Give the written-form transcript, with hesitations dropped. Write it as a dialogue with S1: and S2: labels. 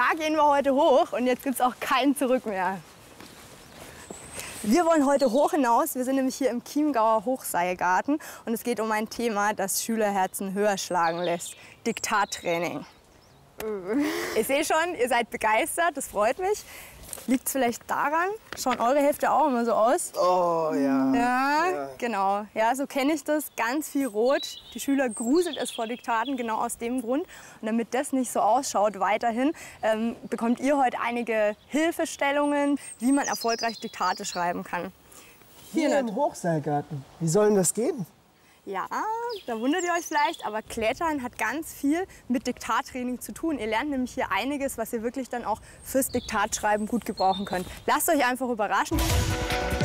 S1: da gehen wir heute hoch und jetzt gibt es auch kein Zurück mehr. Wir wollen heute hoch hinaus. Wir sind nämlich hier im Chiemgauer Hochseilgarten und es geht um ein Thema, das Schülerherzen höher schlagen lässt. Diktattraining. Ich sehe schon, ihr seid begeistert, das freut mich. Liegt es vielleicht daran? Schauen eure Hefte auch immer so aus?
S2: Oh ja.
S1: Ja, genau. Ja, so kenne ich das. Ganz viel Rot. Die Schüler gruselt es vor Diktaten, genau aus dem Grund. Und damit das nicht so ausschaut weiterhin, bekommt ihr heute einige Hilfestellungen, wie man erfolgreich Diktate schreiben kann.
S2: Hier im Hochseilgarten. Wie soll denn das gehen?
S1: Ja, da wundert ihr euch vielleicht, aber Klettern hat ganz viel mit Diktattraining zu tun. Ihr lernt nämlich hier einiges, was ihr wirklich dann auch fürs Diktatschreiben gut gebrauchen könnt. Lasst euch einfach überraschen.